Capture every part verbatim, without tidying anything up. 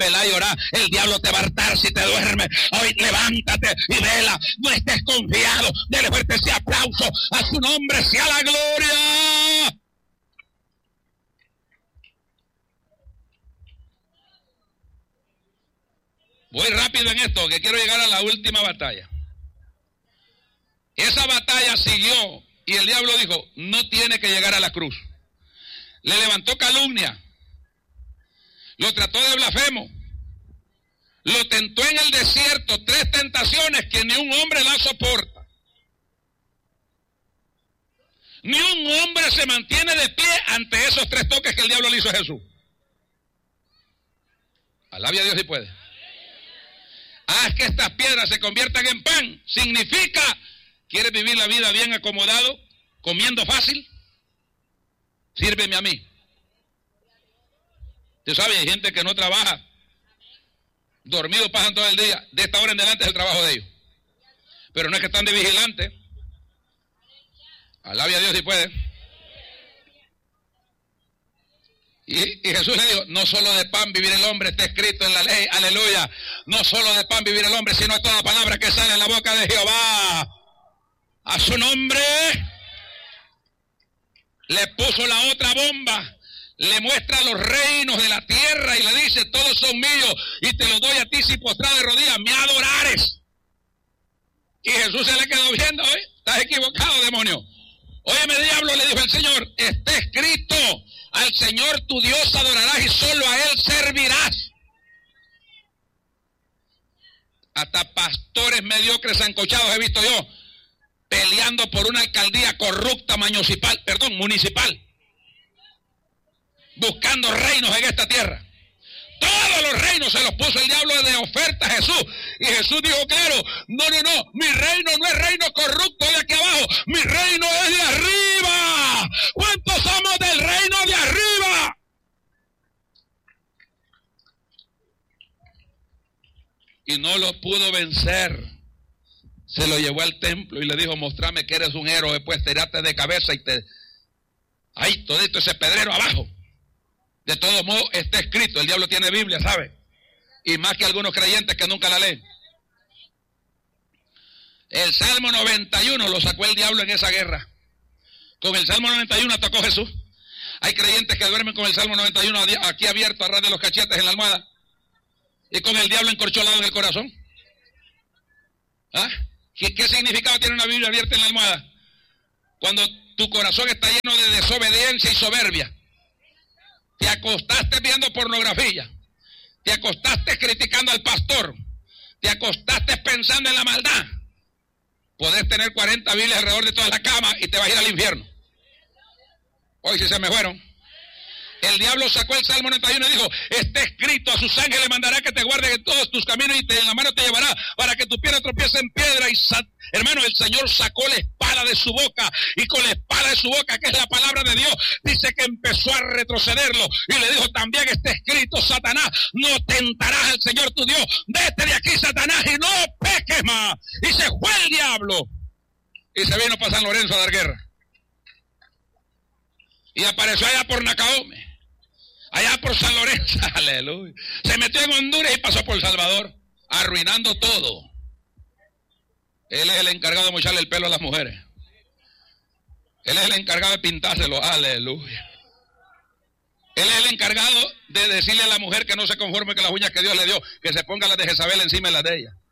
pelar y orar. El diablo te va a hartar si te duermes. Hoy levántate y vela. No estés confiado. Dele fuerte ese aplauso. A su nombre sea la gloria. Voy rápido en esto, que quiero llegar a la última batalla. Esa batalla siguió y el diablo dijo, no tiene que llegar a la cruz. Le levantó calumnia, lo trató de blasfemo, lo tentó en el desierto, tres tentaciones que ni un hombre la soporta. Ni un hombre se mantiene de pie ante esos tres toques que el diablo le hizo a Jesús. Alabe a Dios si puede. Haz que estas piedras se conviertan en pan. Significa, ¿quieres vivir la vida bien acomodado, comiendo fácil? Sírveme a mí. Tú sabes, hay gente que no trabaja, dormidos pasan todo el día. De esta hora en adelante es el trabajo de ellos. Pero no es que están de vigilantes. Alabe a Dios si puede. Y, y Jesús le dijo, no solo de pan vivir el hombre, está escrito en la ley, aleluya. No solo de pan vivir el hombre, sino de toda palabra que sale en la boca de Jehová. A su nombre. Le puso la otra bomba, le muestra los reinos de la tierra y le dice, todos son míos y te los doy a ti si postrado de rodillas, me adorares. Y Jesús se le quedó viendo, ¿eh? Estás equivocado, demonio. Óyeme, diablo, le dijo el Señor, está escrito, al Señor tu Dios adorarás y solo a Él servirás. Hasta pastores mediocres sancochados he visto yo, peleando por una alcaldía corrupta municipal, perdón, municipal, buscando reinos en esta tierra. Todos los reinos se los puso el diablo de oferta a Jesús. Y Jesús dijo claro, no, no, no, mi reino no es reino corrupto de aquí abajo, mi reino es de arriba. ¿Cuántos somos del reino de arriba? Y no lo pudo vencer. Se lo llevó al templo y le dijo, mostrame que eres un héroe, pues tirate de cabeza y te... ¡Ay, todito ese pedrero abajo! De todo modo está escrito, el diablo tiene Biblia, ¿sabe? Y más que algunos creyentes que nunca la leen. El Salmo noventa y uno lo sacó el diablo en esa guerra. Con el Salmo noventa y uno atacó Jesús. Hay creyentes que duermen con el Salmo noventa y uno aquí abierto, a ras de los cachetes en la almohada. Y con el diablo encorcholado en el corazón. ¿Ah? ¿Qué, ¿Qué significado tiene una Biblia abierta en la almohada? Cuando tu corazón está lleno de desobediencia y soberbia. Te acostaste viendo pornografía. Te acostaste criticando al pastor. Te acostaste pensando en la maldad. Podés tener cuarenta Biblias alrededor de toda la cama y te vas a ir al infierno. Hoy sí se me fueron. El diablo sacó el Salmo noventa y uno y dijo, está escrito, a sus ángeles mandará que te guarden en todos tus caminos y te, en la mano te llevará para que tu pie no tropiece en piedra. Y hermano, el Señor sacó la espada de su boca y con la espada de su boca, que es la palabra de Dios, dice que empezó a retrocederlo y le dijo, también está escrito, Satanás, no tentarás al Señor tu Dios, vete de aquí, Satanás, y no peques más. Y se fue el diablo y se vino para San Lorenzo a dar guerra y apareció allá por Nacaome, allá por San Lorenzo, aleluya. Se metió en Honduras y pasó por El Salvador, arruinando todo. Él es el encargado de mocharle el pelo a las mujeres. Él es el encargado de pintárselo, aleluya. Él es el encargado de decirle a la mujer que no se conforme con las uñas que Dios le dio, que se ponga las de Jezabel encima de las de ella.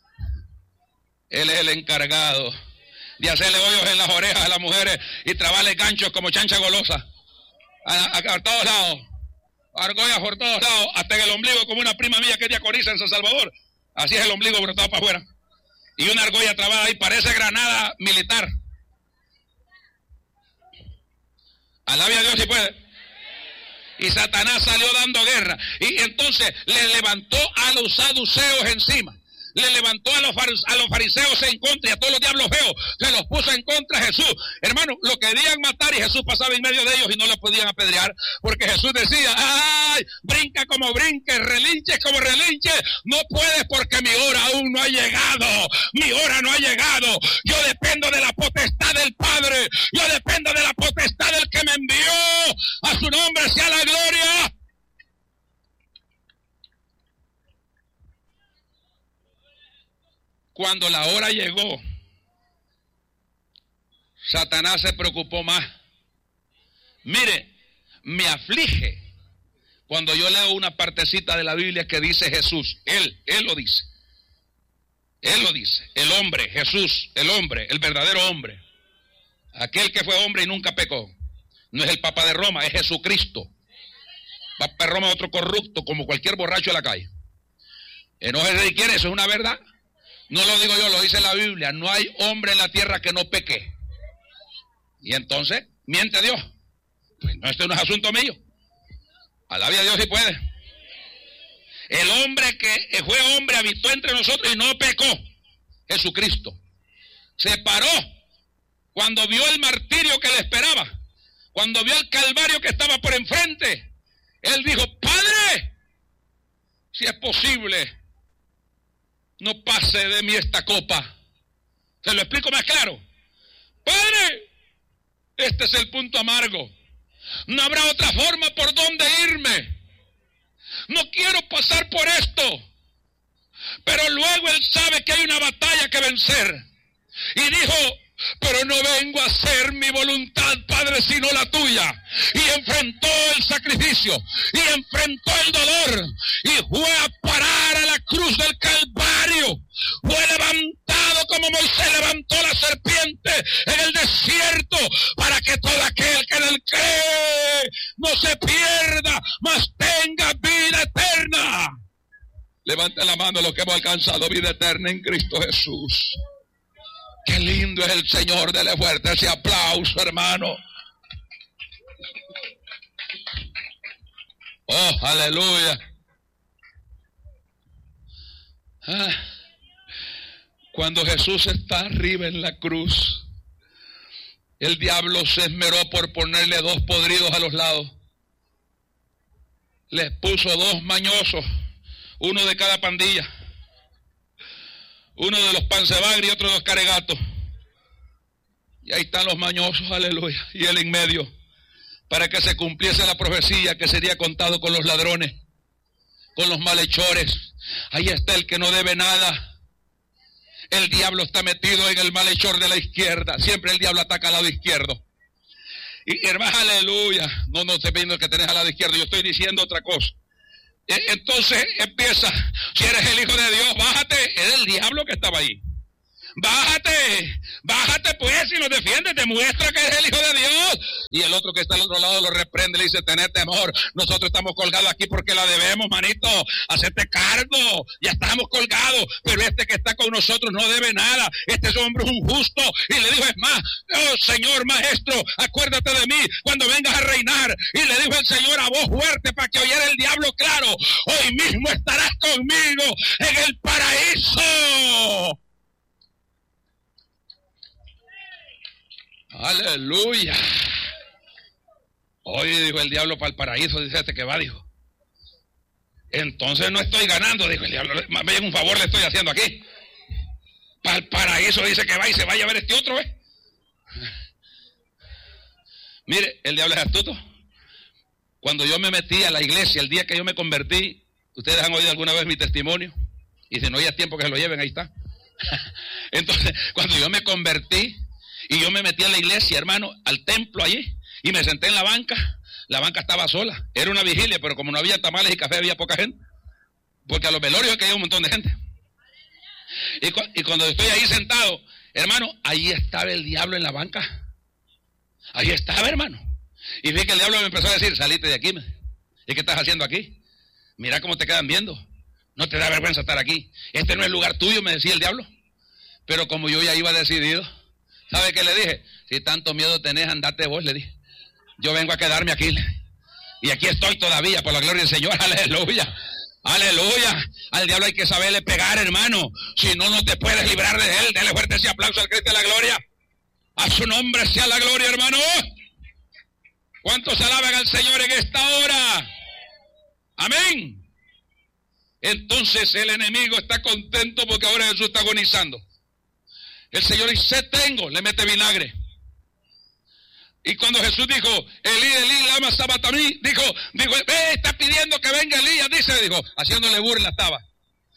Él es el encargado de hacerle hoyos en las orejas a las mujeres y trabarle ganchos como chancha golosa. A, a, a todos lados. Argollas por todos lados, hasta en el ombligo, como una prima mía que es diaconisa en San Salvador. Así es el ombligo brotado para afuera. Y una argolla trabada ahí, parece granada militar. Alabe a Dios si puede. Y Satanás salió dando guerra. Y entonces le levantó a los saduceos encima. Le levantó a los, a los fariseos en contra y a todos los diablos feos. Se los puso en contra a Jesús. Hermano, lo querían matar y Jesús pasaba en medio de ellos y no los podían apedrear. Porque Jesús decía, ay, brinca como brinque, relinche como relinche. No puedes porque mi hora aún no ha llegado. Mi hora no ha llegado. Yo dependo de la potestad del Padre. Yo dependo de la potestad del que me envió. A su nombre sea la gloria. Cuando la hora llegó, Satanás se preocupó más. Mire, me aflige cuando yo leo una partecita de la Biblia que dice Jesús. Él, él lo dice. Él lo dice. El hombre, Jesús, el hombre, el verdadero hombre. Aquel que fue hombre y nunca pecó. No es el Papa de Roma, es Jesucristo. Papa de Roma es otro corrupto, como cualquier borracho de la calle. Enójese si quiere, eso es una verdad. No lo digo yo, lo dice la Biblia. No hay hombre en la tierra que no peque. Y entonces, miente Dios. Pues no, este no es asunto mío. Alabe a Dios si puede. El hombre que fue hombre habitó entre nosotros y no pecó. Jesucristo. Se paró cuando vio el martirio que le esperaba. Cuando vio el calvario que estaba por enfrente. Él dijo, Padre, si es posible, no pase de mí esta copa. Se lo explico más claro. Padre, este es el punto amargo. No habrá otra forma por donde irme. No quiero pasar por esto. Pero luego él sabe que hay una batalla que vencer. Y dijo, pero no vengo a hacer mi voluntad, Padre, sino la tuya. Y enfrentó el sacrificio, y enfrentó el dolor, y fue a parar a la cruz del Calvario. Fue levantado como Moisés levantó la serpiente en el desierto, para que todo aquel que en él cree no se pierda, mas tenga vida eterna. Levante la mano los que hemos alcanzado vida eterna en Cristo Jesús. Qué lindo es el Señor, dele fuerte ese aplauso, hermano. Oh, aleluya. Ah, cuando Jesús está arriba en la cruz, el diablo se esmeró por ponerle dos podridos a los lados. Les puso dos mañosos, uno de cada pandilla. Uno de los pancebagri y otro de los caregatos. Y ahí están los mañosos, aleluya. Y él en medio, para que se cumpliese la profecía que sería contado con los ladrones, con los malhechores. Ahí está el que no debe nada. El diablo está metido en el malhechor de la izquierda. Siempre el diablo ataca al lado izquierdo. Y hermano, aleluya. No, no estoy viendo el que tenés al lado izquierdo. Yo estoy diciendo otra cosa. Entonces empieza, si eres el Hijo de Dios, bájate. Era el diablo que estaba ahí. Bájate, bájate pues, y nos defiende, te muestra que eres el Hijo de Dios. Y el otro que está al otro lado lo reprende, le dice, tened temor, nosotros estamos colgados aquí porque la debemos, manito, hacete cargo, ya estamos colgados, pero este que está con nosotros no debe nada, este hombre es un justo. Y le dijo, es más, oh Señor maestro, acuérdate de mí cuando vengas a reinar. Y le dijo el Señor a voz fuerte para que oyera el diablo claro, hoy mismo estarás conmigo en el paraíso. Aleluya. Oye, dijo el diablo, para el paraíso, dice este que va, dijo. Entonces no estoy ganando, dijo el diablo, más bien un favor le estoy haciendo aquí. Para el paraíso dice que va y se vaya a ver este otro, ¿eh? Mire, el diablo es astuto. Cuando yo me metí a la iglesia, el día que yo me convertí, ustedes han oído alguna vez mi testimonio, y si no ya es tiempo que se lo lleven, ahí está. Entonces, cuando yo me convertí, y yo me metí a la iglesia, hermano, al templo allí, y me senté en la banca. La banca estaba sola, era una vigilia, pero como no había tamales y café, había poca gente, porque a los velorios caía un montón de gente. Y, cu y cuando estoy ahí sentado, hermano, ahí estaba el diablo en la banca. Ahí estaba, hermano. Y vi que el diablo me empezó a decir, salite de aquí. ¿Y qué estás haciendo aquí? Mira cómo te quedan viendo. No te da vergüenza estar aquí. Este no es el lugar tuyo, me decía el diablo. Pero como yo ya iba decidido, ¿sabe qué le dije? Si tanto miedo tenés, andate vos, le dije. Yo vengo a quedarme aquí. Y aquí estoy todavía, por la gloria del Señor. Aleluya. Aleluya. Al diablo hay que saberle pegar, hermano. Si no, no te puedes librar de él. Dele fuerte ese aplauso al Cristo de la gloria. A su nombre sea la gloria, hermano. ¿Cuántos alaban al Señor en esta hora? Amén. Entonces el enemigo está contento porque ahora Jesús está agonizando. El Señor dice, tengo, le mete vinagre. Y cuando Jesús dijo, Elí, Elí, lama sabachthani, dijo, dijo, ve, está pidiendo que venga Elías, dice, dijo, haciéndole burla estaba.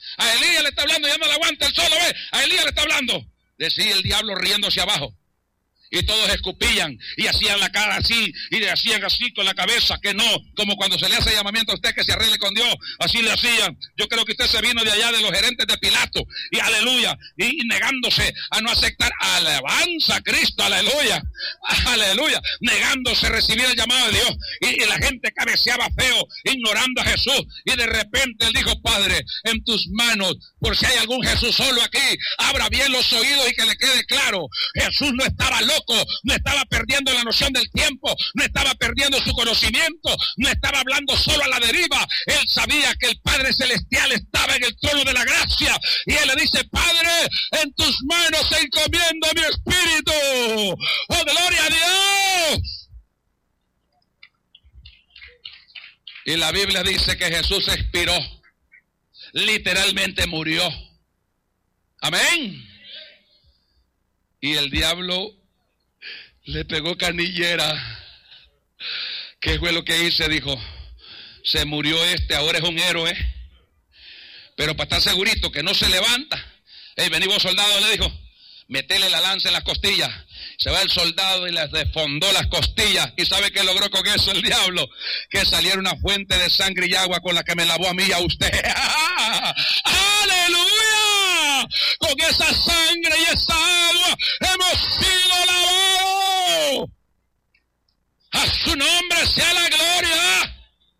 A Elías le está hablando, ya no le aguanta el solo, ¿ve? A Elías le está hablando. Decía el diablo riéndose abajo. Y todos escupían y hacían la cara así y le hacían así con la cabeza, que no, como cuando se le hace llamamiento a usted que se arregle con Dios, así le hacían. Yo creo que usted se vino de allá de los gerentes de Pilato y aleluya, y negándose a no aceptar alabanza a Cristo, aleluya, aleluya, negándose a recibir el llamado de Dios, y, y la gente cabeceaba feo, ignorando a Jesús, y de repente él dijo: Padre, en tus manos, por si hay algún Jesús solo aquí, abra bien los oídos y que le quede claro, Jesús no estaba loco, no estaba perdiendo la noción del tiempo, no estaba perdiendo su conocimiento, no estaba hablando solo a la deriva. Él sabía que el Padre Celestial estaba en el trono de la gracia, y él le dice: Padre, en tus manos encomiendo mi espíritu. ¡Oh, gloria a Dios! Y la Biblia dice que Jesús expiró, literalmente murió. Amén. Y el diablo le pegó canillera. ¿Qué fue lo que hice? Dijo: se murió este, ahora es un héroe. Pero para estar segurito que no se levanta, hey, vení vos, soldado, le dijo, metele la lanza en las costillas. Se va el soldado y les desfondó las costillas. ¿Y sabe qué logró con eso el diablo? Que saliera una fuente de sangre y agua con la que me lavó a mí y a usted. ¡Aleluya! Con esa sangre y esa agua hemos sido lavados. A su nombre sea la gloria.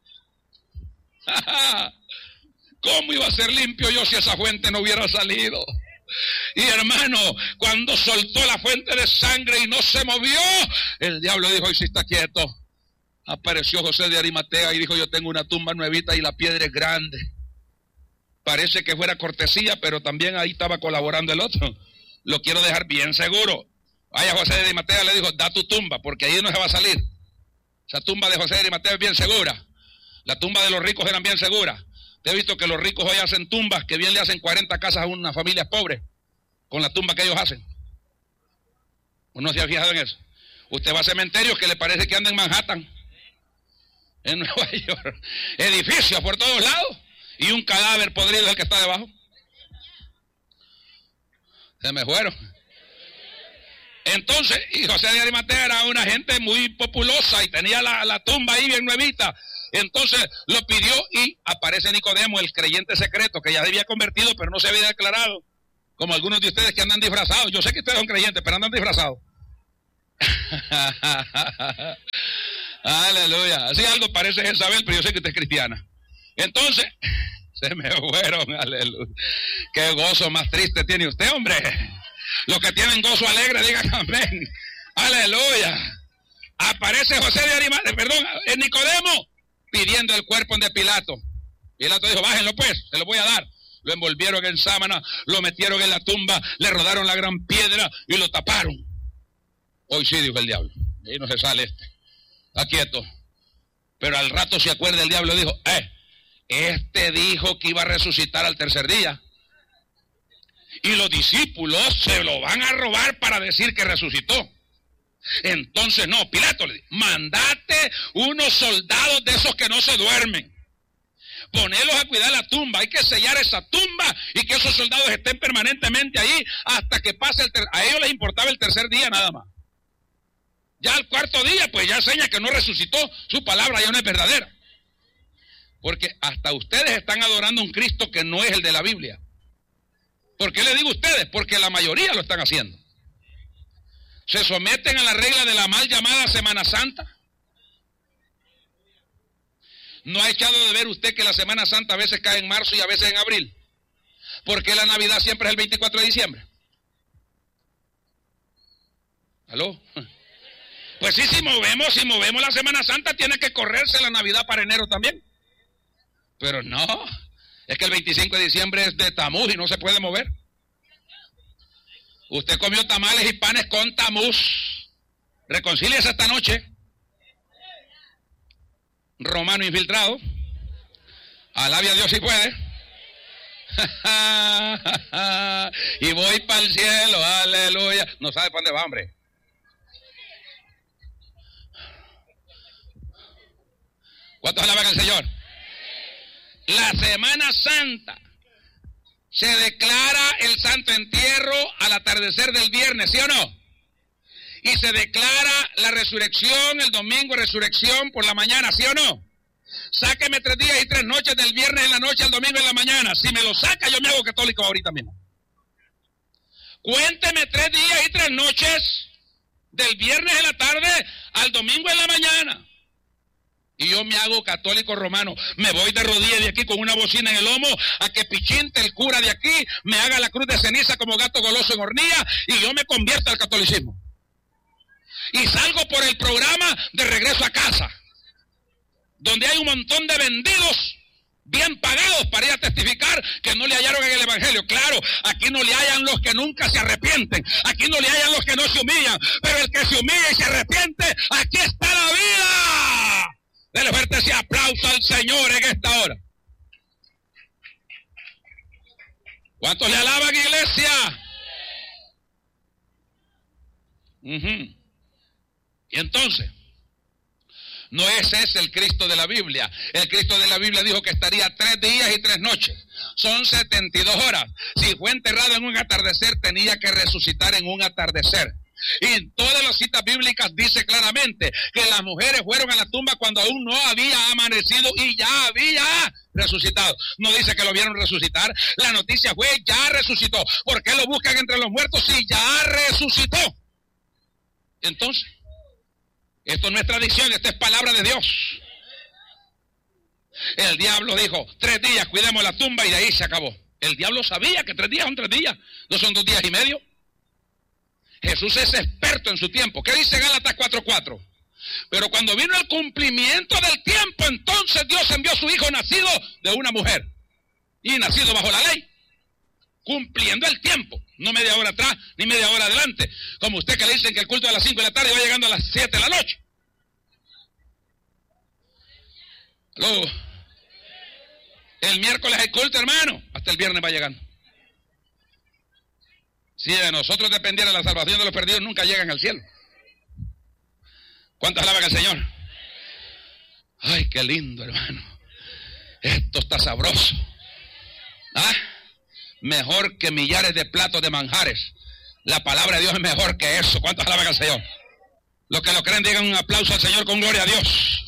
¿Cómo iba a ser limpio yo si esa fuente no hubiera salido? Y hermano, cuando soltó la fuente de sangre y no se movió, el diablo dijo: "Ay, si está quieto". Apareció José de Arimatea y dijo: "Yo tengo una tumba nuevita y la piedra es grande". Parece que fuera cortesía, pero también ahí estaba colaborando el otro. Lo quiero dejar bien seguro. Vaya, José de Arimatea le dijo: "Da tu tumba, porque ahí no se va a salir". Esa tumba de José de Arimatea es bien segura. La tumba de los ricos eran bien seguras. Te he visto que los ricos hoy hacen tumbas que bien le hacen cuarenta casas a una familia pobre con la tumba que ellos hacen. ¿Uno se ha fijado en eso? Usted va a cementerios que le parece que anda en Manhattan, en Nueva York, edificios por todos lados y un cadáver podrido es el que está debajo. Se me fueron. Entonces, y José de Arimatea era una gente muy populosa y tenía la, la tumba ahí bien nuevita. Entonces lo pidió y aparece Nicodemo, el creyente secreto, que ya se había convertido pero no se había declarado, como algunos de ustedes que andan disfrazados. Yo sé que ustedes son creyentes, pero andan disfrazados. Aleluya. Así algo parece Jezabel, pero yo sé que usted es cristiana. Entonces, se me fueron, aleluya. Qué gozo más triste tiene usted, hombre. Los que tienen gozo alegre, digan amén. Aleluya. Aparece José de Arimatea, perdón, Nicodemo, pidiendo el cuerpo de Pilato. Pilato dijo: "Bájenlo pues, se lo voy a dar". Lo envolvieron en sábana, lo metieron en la tumba, le rodaron la gran piedra y lo taparon. Hoy sí, dijo el diablo, y no se sale este, está quieto. Pero al rato se acuerda el diablo y dijo: eh, este dijo que iba a resucitar al tercer día. Y los discípulos se lo van a robar para decir que resucitó. Entonces no, Pilato le dijo: mandate unos soldados de esos que no se duermen, ponelos a cuidar la tumba, hay que sellar esa tumba y que esos soldados estén permanentemente ahí hasta que pase el ter- a ellos les importaba el tercer día nada más. Ya al cuarto día pues ya enseña que no resucitó, su palabra ya no es verdadera, porque hasta ustedes están adorando a un Cristo que no es el de la Biblia. ¿Por qué le digo ustedes? Porque la mayoría lo están haciendo. Se someten a la regla de la mal llamada Semana Santa. ¿No ha echado de ver usted que la Semana Santa a veces cae en marzo y a veces en abril? ¿Por qué la Navidad siempre es el veinticuatro de diciembre? ¿Aló? Pues sí, si movemos, si movemos la Semana Santa, tiene que correrse la Navidad para enero también. Pero no, es que el veinticinco de diciembre es de Tamuz y no se puede mover. Usted comió tamales y panes con Tamuz. Reconcíliese esta noche. Romano infiltrado. Alabe a Dios si puede. Y voy para el cielo, aleluya. No sabe para dónde va, hombre. ¿Cuántos alaban al Señor? La Semana Santa Se declara el santo entierro al atardecer del viernes, ¿sí o no? Y se declara la resurrección, el domingo resurrección por la mañana, ¿sí o no? Sáqueme tres días y tres noches del viernes en la noche al domingo en la mañana. Si me lo saca, yo me hago católico ahorita mismo. Cuénteme tres días y tres noches del viernes en la tarde al domingo en la mañana. Y yo me hago católico romano. Me voy de rodillas de aquí con una bocina en el lomo a que Pichinte, el cura de aquí, me haga la cruz de ceniza como gato goloso en hornilla y yo me convierto al catolicismo. Y salgo por el programa de regreso a casa, donde hay un montón de vendidos bien pagados para ir a testificar que no le hallaron en el evangelio. Claro, aquí no le hallan los que nunca se arrepienten, aquí no le hallan los que no se humillan, pero el que se humilla y se arrepiente, aquí está la vida. Dele fuerte ese aplauso al Señor en esta hora. ¿Cuántos le alaban, iglesia? Uh-huh. Y entonces, no ese es el Cristo de la Biblia. El Cristo de la Biblia dijo que estaría tres días y tres noches. Son setenta y dos horas. Si fue enterrado en un atardecer, tenía que resucitar en un atardecer. Y en todas las citas bíblicas dice claramente que las mujeres fueron a la tumba cuando aún no había amanecido y ya había resucitado. No dice que lo vieron resucitar. La noticia fue ya resucitó. ¿Por qué lo buscan entre los muertos si ya resucitó? Entonces, esto no es tradición, esto es palabra de Dios. El diablo dijo, tres días cuidemos la tumba y de ahí se acabó. El diablo sabía que tres días son tres días, no son dos días y medio. Jesús es experto en su tiempo. ¿Qué dice Gálatas cuatro cuatro? Pero cuando vino el cumplimiento del tiempo, entonces Dios envió a su hijo nacido de una mujer y nacido bajo la ley, cumpliendo el tiempo. No media hora atrás, ni media hora adelante. Como usted que le dicen que el culto a las cinco de la tarde va llegando a las siete de la noche. ¿Aló? El miércoles hay culto, hermano. Hasta el viernes va llegando. Si de nosotros dependiera la salvación de los perdidos, nunca llegan al cielo. ¿Cuántos alaban al Señor? Ay, qué lindo, hermano. Esto está sabroso. ¿Ah? Mejor que millares de platos de manjares. La palabra de Dios es mejor que eso. ¿Cuántos alaban al Señor? Los que lo creen, digan un aplauso al Señor con gloria a Dios.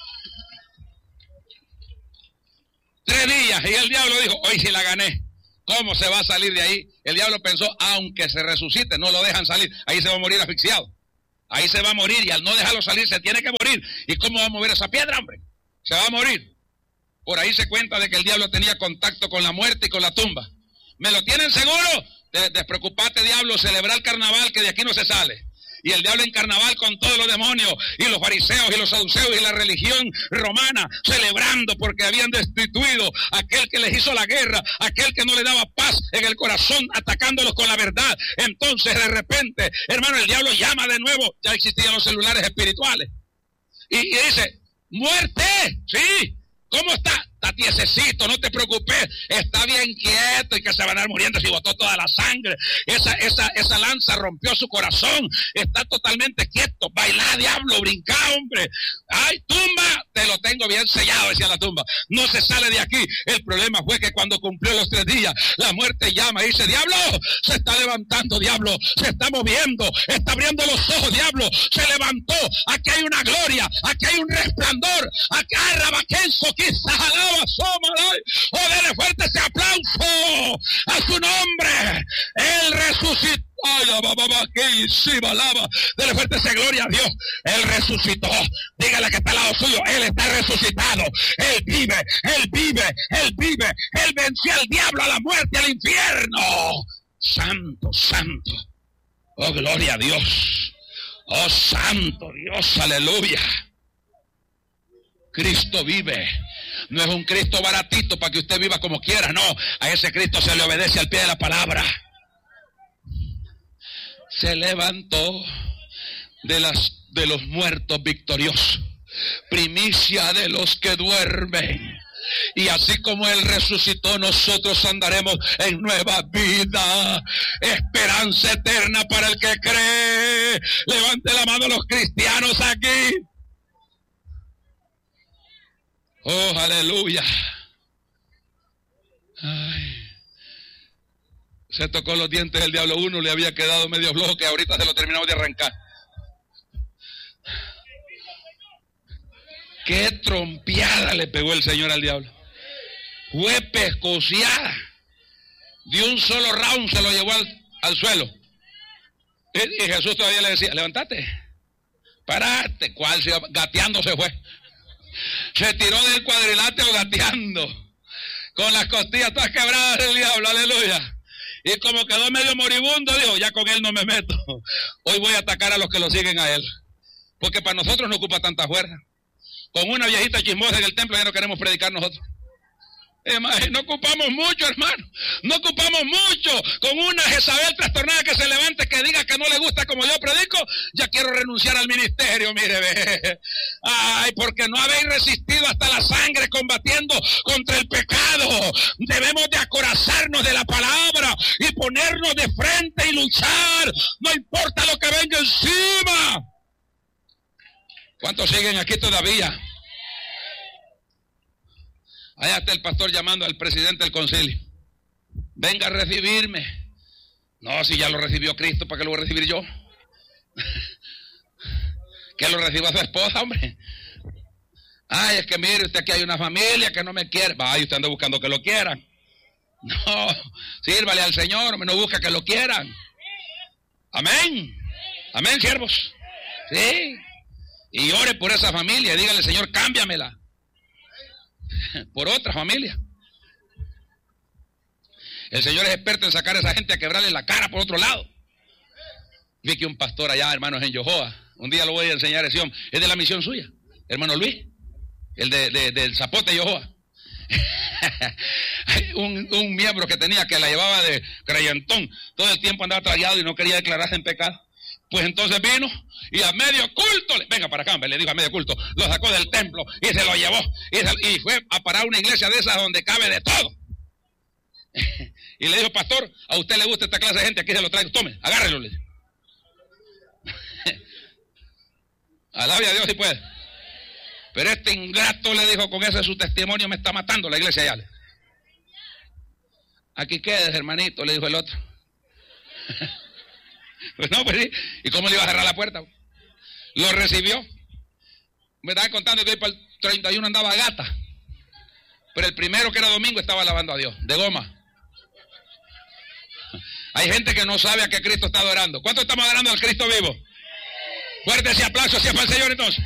Tres días y el diablo dijo, hoy sí la gané. ¿Cómo se va a salir de ahí? El diablo pensó, aunque se resucite, no lo dejan salir. Ahí se va a morir asfixiado. Ahí se va a morir y al no dejarlo salir se tiene que morir. ¿Y cómo va a mover esa piedra, hombre? Se va a morir. Por ahí se cuenta de que el diablo tenía contacto con la muerte y con la tumba. ¿Me lo tienen seguro? Despreocupate, diablo, celebrar el carnaval que de aquí no se sale. Y el diablo en carnaval con todos los demonios y los fariseos y los saduceos y la religión romana celebrando porque habían destituido a aquel que les hizo la guerra, aquel que no le daba paz en el corazón, atacándolos con la verdad. Entonces de repente, hermano, el diablo llama de nuevo. Ya existían los celulares espirituales y, y dice, muerte, sí, ¿cómo está? Está tiesecito, no te preocupes, está bien quieto y que se van a ir muriendo si botó toda la sangre. Esa, esa, esa lanza rompió su corazón, está totalmente quieto. Bailá, diablo, brinca, hombre. Ay, tumba, te lo tengo bien sellado, decía la tumba. No se sale de aquí. El problema fue que cuando cumplió los tres días, la muerte llama y dice, diablo, se está levantando, diablo, se está moviendo, está abriendo los ojos, diablo, se levantó. Aquí hay una gloria, aquí hay un resplandor, aquí hay rabaquenso, quizás. Oh, dele fuerte ese aplauso a su nombre. Él resucitó. Ay, dele fuerte esa gloria a Dios. Él resucitó. Dígale que está al lado suyo. Él está resucitado. Él vive, él vive, él vive. Él venció al diablo, a la muerte, al infierno. Santo, santo. Oh, gloria a Dios. Oh, santo Dios, aleluya. Cristo vive. No es un Cristo baratito para que usted viva como quiera, no. A ese Cristo se le obedece al pie de la palabra. Se levantó de, las, de los muertos victoriosos, primicia de los que duermen. Y así como Él resucitó, nosotros andaremos en nueva vida, esperanza eterna para el que cree. Levante la mano los cristianos aquí. Oh, aleluya. Ay. Se tocó los dientes del diablo. Uno le había quedado medio flojo que ahorita se lo terminamos de arrancar. Qué trompeada le pegó el Señor al diablo. Fue pescociada. De un solo round se lo llevó al, al suelo. Y, y Jesús todavía le decía, levántate, parate. ¿Cuál? Gateando se fue. Se tiró del cuadrilátero gateando, con las costillas todas quebradas del diablo, aleluya. Y como quedó medio moribundo, dijo, ya con él no me meto. Hoy voy a atacar a los que lo siguen a él. Porque para nosotros no ocupa tanta fuerza. Con una viejita chismosa en el templo ya no queremos predicar nosotros. No ocupamos mucho, hermano. No ocupamos mucho. Con una Jezabel trastornada que se levante, que diga que no le gusta como yo predico, ya quiero renunciar al ministerio, mire, ve. Ay, porque no habéis resistido hasta la sangre combatiendo contra el pecado. Debemos de acorazarnos de la palabra y ponernos de frente y luchar. No importa lo que venga encima. ¿Cuántos siguen aquí todavía? Allá está el pastor llamando al presidente del concilio. Venga a recibirme. No, si ya lo recibió Cristo, ¿para qué lo voy a recibir yo? Que lo reciba su esposa, hombre. Ay, es que mire, usted aquí hay una familia que no me quiere. Vaya, usted anda buscando que lo quieran. No, sírvale al Señor, no busca que lo quieran. Amén. Amén, siervos. Sí. Y ore por esa familia y dígale, Señor, cámbiamela por otra familia. El Señor es experto en sacar a esa gente a quebrarle la cara por otro lado. Vi que un pastor allá, hermanos, en Yohoa, un día lo voy a enseñar ese hombre, es de la misión suya, hermano Luis, el de, de, del Zapote Yohoa. un, un miembro que tenía que la llevaba de creyentón, todo el tiempo andaba trayado y no quería declararse en pecado. Pues entonces vino y a medio culto, venga para acá, le dijo a medio culto, lo sacó del templo y se lo llevó y, se, y fue a parar una iglesia de esas donde cabe de todo. Y le dijo, pastor, a usted le gusta esta clase de gente, aquí se lo traigo, tome, agárrelo. Le dijo. Alabe a Dios si puede. Pero este ingrato le dijo, con ese su testimonio me está matando la iglesia ya. Aquí quedes, hermanito, le dijo el otro. Pues no, pues sí. ¿Y cómo le iba a cerrar la puerta? Lo recibió. Me estaban contando que hoy para el treinta y uno andaba gata. Pero el primero, que era domingo, estaba alabando a Dios, de goma. Hay gente que no sabe a qué Cristo está adorando. ¿Cuánto estamos adorando al Cristo vivo? Fuerte ese aplauso hacia el Señor entonces.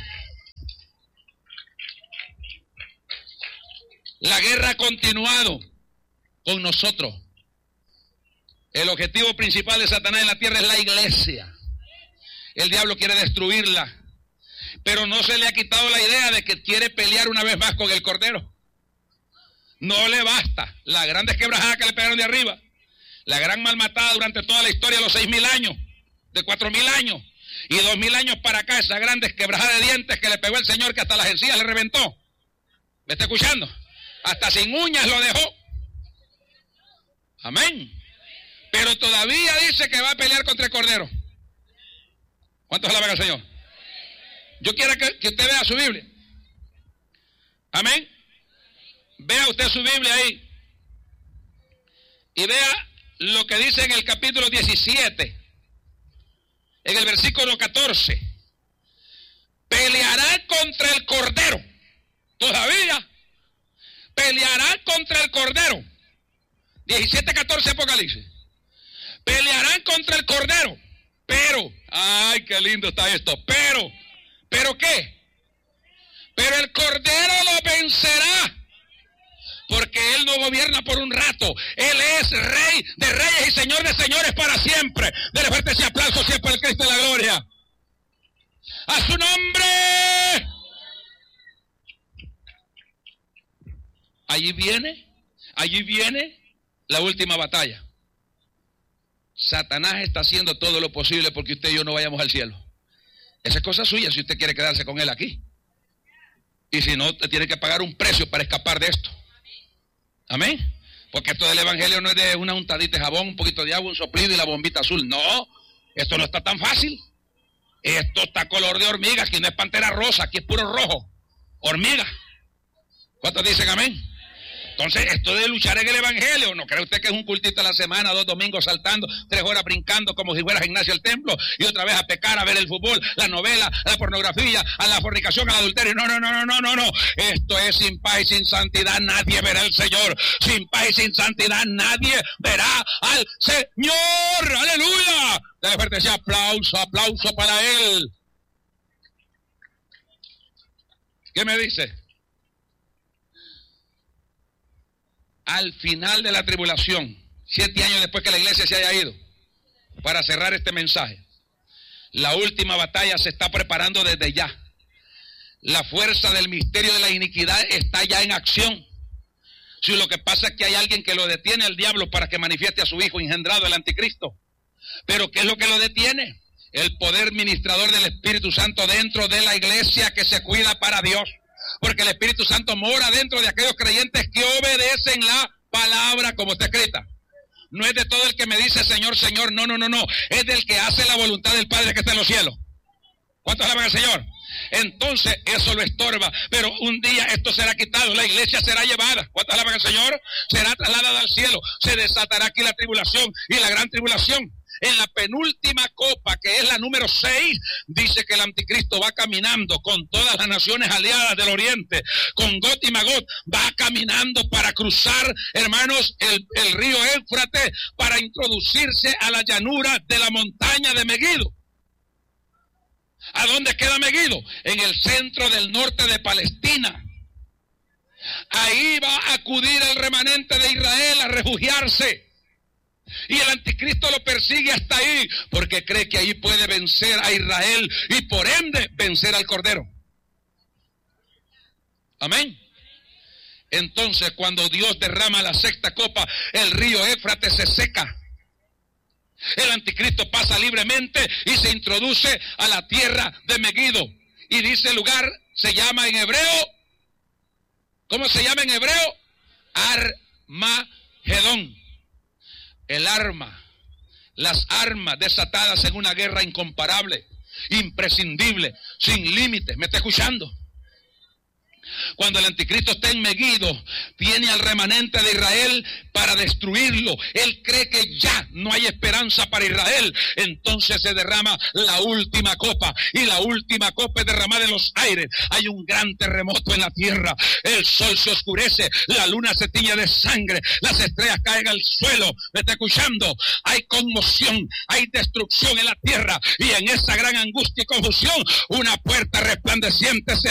La guerra ha continuado con nosotros. El objetivo principal de Satanás en la tierra es la iglesia. El diablo quiere destruirla, pero no se le ha quitado la idea de que quiere pelear una vez más con el Cordero. No le basta la grande quebrajada que le pegaron de arriba, la gran malmatada durante toda la historia, los seis mil años, de cuatro mil años, y dos mil años para acá, esa grande quebrajada de dientes que le pegó el Señor, que hasta las encías le reventó. ¿Me está escuchando? Hasta sin uñas lo dejó. Amén. Pero todavía dice que va a pelear contra el Cordero. ¿Cuántos alaban al Señor? Yo quiero que, que usted vea su Biblia. Amén. Vea usted su Biblia ahí. Y vea lo que dice en el capítulo diecisiete. En el versículo catorce. Peleará contra el Cordero. Todavía. Peleará contra el Cordero. diecisiete catorce Apocalipsis. Pelearán contra el Cordero, pero, ay, qué lindo está esto, pero, ¿pero qué? Pero el Cordero lo vencerá, porque Él no gobierna por un rato, Él es Rey de reyes y Señor de señores para siempre. Dele fuerte ese aplauso siempre al Cristo de la gloria. ¡A su nombre! Allí viene, allí viene la última batalla. Satanás está haciendo todo lo posible porque usted y yo no vayamos al cielo. Esa es cosa suya si usted quiere quedarse con él aquí. Y si no, usted tiene que pagar un precio para escapar de esto. Amén. Porque esto del evangelio no es de una untadita de jabón, un poquito de agua, un soplido y la bombita azul. No, esto no está tan fácil. Esto está color de hormiga. Aquí no es pantera rosa, aquí es puro rojo. Hormiga. ¿Cuántos dicen amén? Entonces, esto de luchar en el evangelio, ¿no cree usted que es un cultito a la semana, dos domingos saltando, tres horas brincando como si fuera gimnasio al templo, y otra vez a pecar, a ver el fútbol, la novela, la pornografía, a la fornicación, al adulterio? No, no, no, no, no, no, no. Esto es sin paz y sin santidad, nadie verá al Señor. Sin paz y sin santidad, nadie verá al Señor. ¡Aleluya! Debe fuerte ese aplauso, aplauso para Él. ¿Qué me dice? Al final de la tribulación, siete años después que la iglesia se haya ido, para cerrar este mensaje, la última batalla se está preparando desde ya. La fuerza del misterio de la iniquidad está ya en acción. Si lo que pasa es que hay alguien que lo detiene, al diablo, para que manifieste a su hijo engendrado, el anticristo. Pero ¿qué es lo que lo detiene? El poder ministrador del Espíritu Santo dentro de la iglesia que se cuida para Dios. Porque el Espíritu Santo mora dentro de aquellos creyentes que obedecen la palabra como está escrita. No es de todo el que me dice Señor, Señor, no, no, no, no. Es del que hace la voluntad del Padre que está en los cielos. ¿Cuántos alaban al Señor? Entonces eso lo estorba, pero un día esto será quitado, la iglesia será llevada. ¿Cuántos alaban al Señor? Será trasladada al cielo, se desatará aquí la tribulación y la gran tribulación. En la penúltima copa, que es la número seis, dice que el anticristo va caminando con todas las naciones aliadas del oriente, con Gog y Magog, va caminando para cruzar, hermanos, el, el río Éufrates, para introducirse a la llanura de la montaña de Megiddo. ¿A dónde queda Megiddo? En el centro del norte de Palestina. Ahí va a acudir el remanente de Israel a refugiarse. Y el anticristo lo persigue hasta ahí, porque cree que ahí puede vencer a Israel y por ende vencer al Cordero. Amén. Entonces, cuando Dios derrama la sexta copa, el río Éufrates se seca. El anticristo pasa libremente y se introduce a la tierra de Megiddo. Y dice el lugar, se llama en hebreo, ¿cómo se llama en hebreo? Armagedón. El arma, las armas desatadas en una guerra incomparable, imprescindible, sin límites. ¿Me está escuchando? Cuando el anticristo está en Megiddo, tiene al remanente de Israel para destruirlo. Él cree que ya no hay esperanza para Israel. Entonces se derrama la última copa, y la última copa es derramada en los aires. Hay un gran terremoto en la tierra. El sol se oscurece, la luna se tiñe de sangre, las estrellas caen al suelo. ¿Me está escuchando? Hay conmoción, hay destrucción en la tierra, y en esa gran angustia y confusión, una puerta resplandeciente se